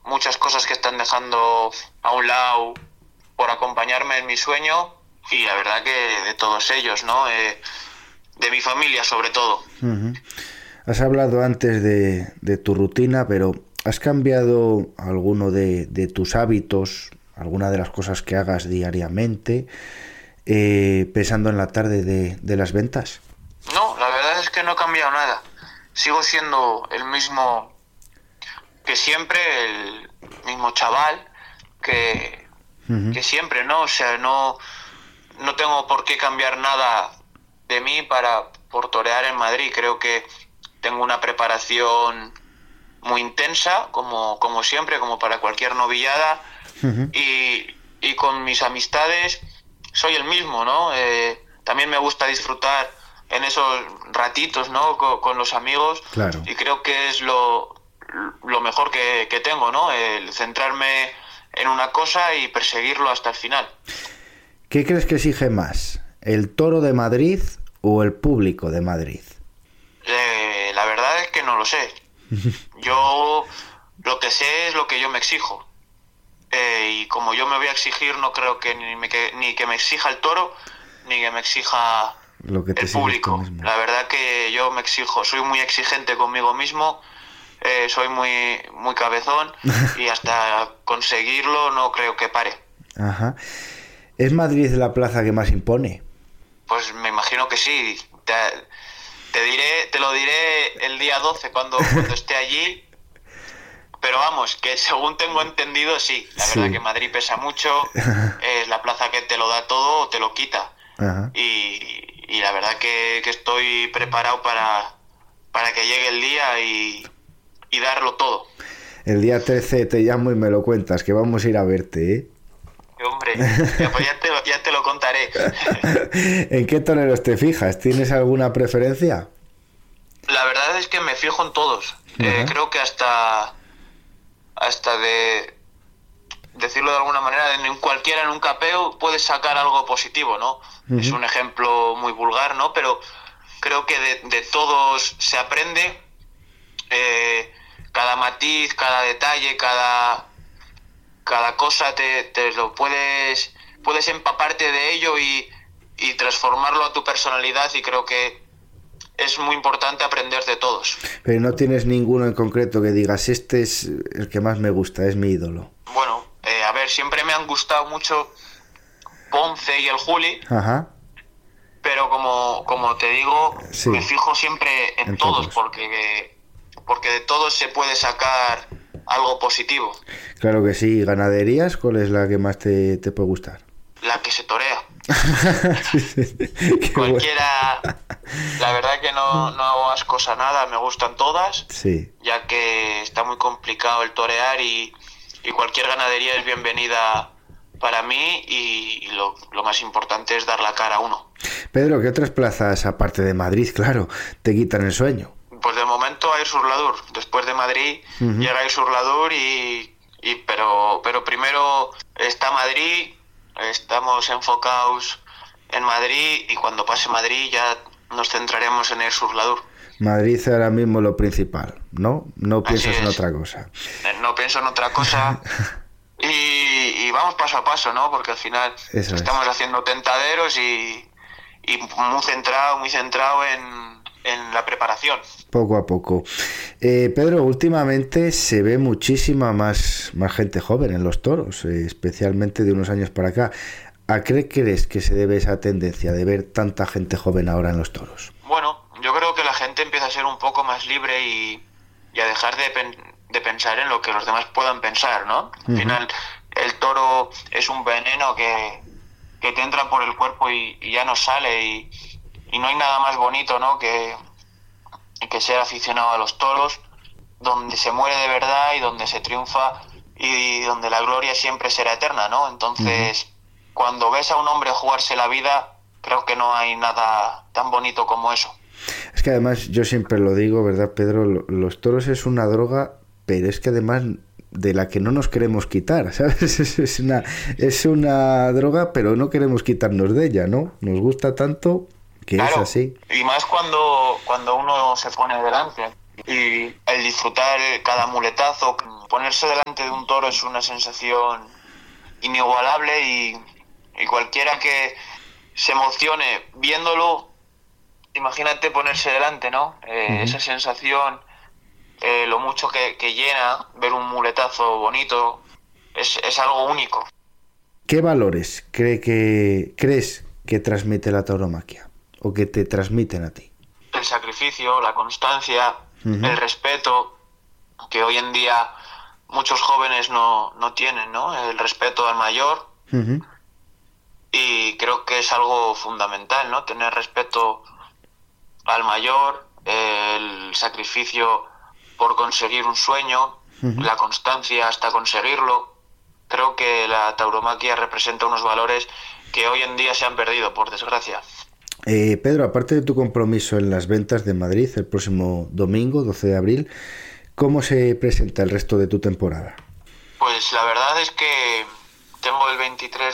muchas cosas que están dejando a un lado por acompañarme en mi sueño, y la verdad que de todos ellos, ¿no? De mi familia sobre todo. Uh-huh. Has hablado antes de tu rutina, pero ¿has cambiado alguno de tus hábitos, alguna de las cosas que hagas diariamente, pensando en la tarde de las ventas? No, la verdad es que no he cambiado nada. Sigo siendo el mismo que siempre, el mismo chaval que siempre, ¿no? O sea, no tengo por qué cambiar nada de mí por torear en Madrid. Creo que tengo una preparación muy intensa, como siempre, como para cualquier novillada, y con mis amistades soy el mismo, ¿no? También me gusta disfrutar en esos ratitos, ¿no? Con los amigos. Claro. Y creo que es lo mejor que tengo, ¿no? El centrarme en una cosa y perseguirlo hasta el final. ¿Qué crees que exige más? ¿El toro de Madrid o el público de Madrid? La verdad es que no lo sé. Yo lo que sé es lo que yo me exijo. Y como yo me voy a exigir, no creo que ni que me exija el toro, ni que me exija lo que te el público. La verdad que yo me exijo, soy muy exigente conmigo mismo, soy muy, muy cabezón, y hasta conseguirlo no creo que pare. Ajá. ¿Es Madrid la plaza que más impone? Pues me imagino que sí. Te lo diré el día 12 cuando esté allí. Pero vamos, que según tengo entendido, sí. La verdad que Madrid pesa mucho. Es la plaza que te lo da todo o te lo quita. Ajá. Y la verdad que estoy preparado para que llegue el día y darlo todo. El día 13 te llamo y me lo cuentas, que vamos a ir a verte, ¿eh? Hombre, pues ya te lo contaré. ¿En qué toreros te fijas? ¿Tienes alguna preferencia? La verdad es que me fijo en todos. Creo que hasta de decirlo de alguna manera, en cualquiera, en un capeo puedes sacar algo positivo, ¿no? Es un ejemplo muy vulgar, ¿no? Pero creo que de todos se aprende. Cada matiz, cada detalle, cada cosa te lo puedes empaparte de ello y transformarlo a tu personalidad, y creo que es muy importante aprender de todos. Pero no tienes ninguno en concreto que digas, este es el que más me gusta, es mi ídolo. Bueno, a ver, siempre me han gustado mucho Ponce y el Juli. Ajá. Pero como te digo, sí, me fijo siempre en todos, porque de todos se puede sacar algo positivo. Claro que sí. ¿Ganaderías? ¿Cuál es la que más te puede gustar? La que se torea. Cualquiera. Bueno. La verdad que no hago ascos a nada, me gustan todas. Sí. Ya que está muy complicado el torear, y cualquier ganadería es bienvenida para mí, y lo más importante es dar la cara a uno. Pedro, ¿qué otras plazas, aparte de Madrid, claro, te quitan el sueño? Pues de momento Air Surladur. Después de Madrid llega Air Surladur, pero primero está Madrid. Estamos enfocados en Madrid, y cuando pase Madrid ya nos centraremos en Air Surladur. Madrid ahora mismo lo principal, ¿no? No piensas en otra cosa. No pienso en otra cosa. Y vamos paso a paso, ¿no? Porque al final estamos haciendo tentaderos y muy centrado en la preparación. Poco a poco. Pedro, últimamente se ve muchísima más gente joven en los toros, especialmente de unos años para acá. ¿A qué crees que se debe esa tendencia de ver tanta gente joven ahora en los toros? Bueno, yo creo que la gente empieza a ser un poco más libre y a dejar de pensar en lo que los demás puedan pensar, ¿no? Al final, el toro es un veneno que te entra por el cuerpo y ya no sale, y no hay nada más bonito, ¿no? que ser aficionado a los toros, donde se muere de verdad y donde se triunfa y donde la gloria siempre será eterna, ¿no? Entonces, cuando ves a un hombre jugarse la vida, creo que no hay nada tan bonito como eso. Es que además, yo siempre lo digo, ¿verdad, Pedro? Los toros es una droga, pero es que además de la que no nos queremos quitar, ¿sabes? Es una droga, pero no queremos quitarnos de ella, ¿no? Nos gusta tanto que claro, es así. Y más cuando uno se pone delante, y el disfrutar cada muletazo, Ponerse delante de un toro es una sensación inigualable y cualquiera que se emocione viéndolo, imagínate ponerse delante, ¿no? Esa sensación, lo mucho que llena, ver un muletazo bonito, es algo único. ¿Qué valores crees que transmite la tauromaquia o que te transmiten a ti? El sacrificio, la constancia, el respeto, que hoy en día muchos jóvenes no tienen, ¿no? El respeto al mayor. Y creo que es algo fundamental, ¿no? Tener respeto al mayor, el sacrificio por conseguir un sueño, la constancia hasta conseguirlo. Creo que la tauromaquia representa unos valores que hoy en día se han perdido, por desgracia. Pedro, aparte de tu compromiso en las ventas de Madrid el próximo domingo, 12 de abril, ¿cómo se presenta el resto de tu temporada? Pues la verdad es que tengo el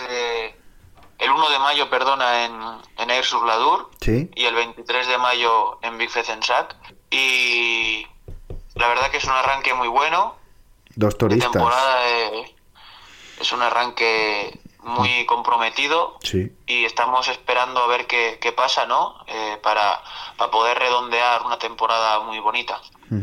1 de mayo, en Aire-sur-l'Adour, ¿sí? Y el 23 de mayo en Vic-Fezensac. Y la verdad que es un arranque muy bueno. 2 toristas. La temporada es un arranque muy comprometido, sí. Y estamos esperando a ver qué pasa, ¿no? Para poder redondear una temporada muy bonita.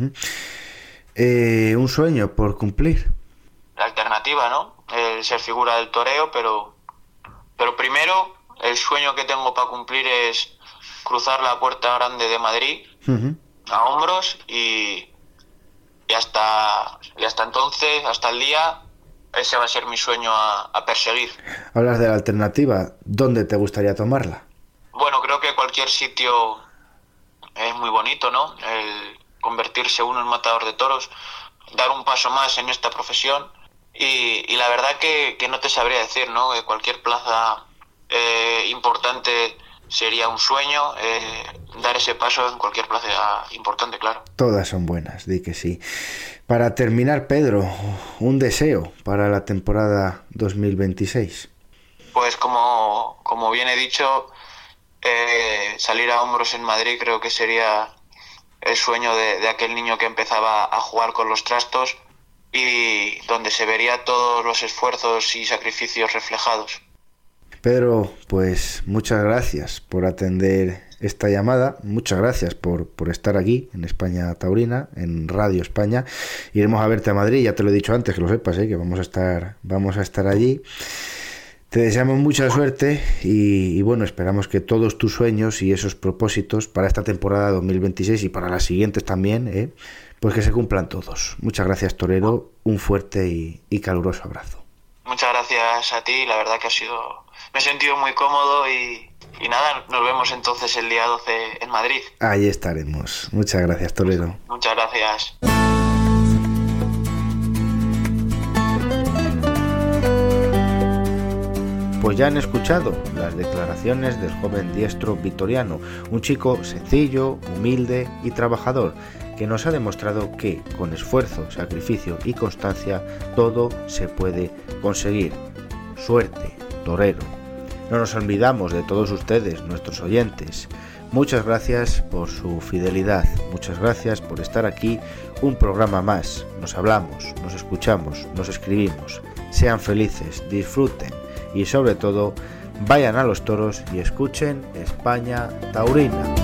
Un sueño por cumplir. La alternativa, ¿no? El ser figura del toreo, pero primero el sueño que tengo para cumplir es cruzar la Puerta Grande de Madrid a hombros y hasta entonces, hasta el día, ese va a ser mi sueño a perseguir. Hablas de la alternativa, ¿dónde te gustaría tomarla? Bueno, creo que cualquier sitio es muy bonito, ¿no? El convertirse uno en matador de toros, dar un paso más en esta profesión y la verdad que no te sabría decir, ¿no? Que cualquier plaza importante sería un sueño, dar ese paso en cualquier plaza importante, claro. Todas son buenas, di que sí. Para terminar, Pedro, un deseo para la temporada 2026. Pues como bien he dicho, salir a hombros en Madrid creo que sería el sueño de aquel niño que empezaba a jugar con los trastos y donde se vería todos los esfuerzos y sacrificios reflejados. Pedro, pues muchas gracias por atender esta llamada, muchas gracias por estar aquí en España Taurina, en Radio España. Iremos a verte a Madrid, ya te lo he dicho antes, que lo sepas, que vamos a estar allí. Te deseamos mucha suerte y bueno, esperamos que todos tus sueños y esos propósitos para esta temporada 2026 y para las siguientes también, pues que se cumplan todos. Muchas gracias, torero, un fuerte y caluroso abrazo. Muchas gracias a ti, la verdad que me he sentido muy cómodo y nada, nos vemos entonces el día 12 en Madrid. Ahí estaremos. Muchas gracias, torero. Muchas gracias. Pues ya han escuchado las declaraciones del joven diestro vitoriano, un chico sencillo, humilde y trabajador, que nos ha demostrado que con esfuerzo, sacrificio y constancia todo se puede conseguir. Suerte, torero. No nos olvidamos de todos ustedes, nuestros oyentes. Muchas gracias por su fidelidad, muchas gracias por estar aquí un programa más. Nos hablamos, nos escuchamos, nos escribimos. Sean felices, disfruten y sobre todo vayan a los toros y escuchen España Taurina.